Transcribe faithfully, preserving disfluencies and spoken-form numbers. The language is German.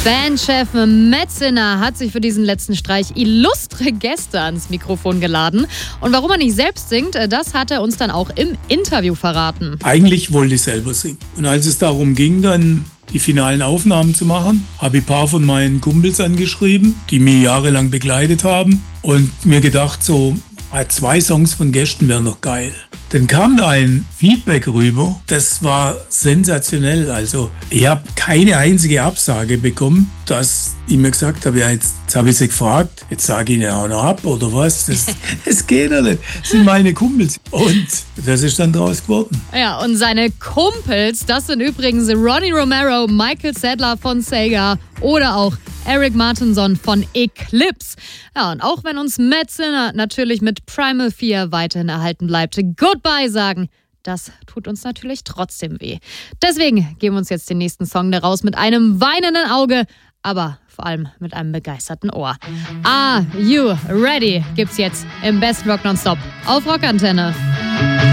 Bandchef Matt Sinner hat sich für diesen letzten Streich illustre Gäste ans Mikrofon geladen. Und warum er nicht selbst singt, das hat er uns dann auch im Interview verraten. Eigentlich wollte ich selber singen. Und als es darum ging, dann die finalen Aufnahmen zu machen, habe ich ein paar von meinen Kumpels angeschrieben, die mich jahrelang begleitet haben. Und mir gedacht, so zwei Songs von Gästen wären noch geil. Dann kam da ein Feedback rüber, das war sensationell. Also ich habe keine einzige Absage bekommen, dass ich mir gesagt habe, ja, jetzt, jetzt habe ich sie gefragt, jetzt sage ich ihnen auch noch ab oder was. Das, das geht doch nicht. Das sind meine Kumpels. Und das ist dann draus geworden. Ja, und seine Kumpels, das sind übrigens Ronnie Romero, Michael Sadler von Sega oder auch Eric Martinson von Eclipse. Ja, und auch wenn uns Matt Sinner natürlich mit Primal Fear weiterhin erhalten bleibt, Goodbye sagen, das tut uns natürlich trotzdem weh. Deswegen geben wir uns jetzt den nächsten Song daraus mit einem weinenden Auge, aber vor allem mit einem begeisterten Ohr. Are You Ready gibt's jetzt im Best Rock Nonstop auf Rockantenne.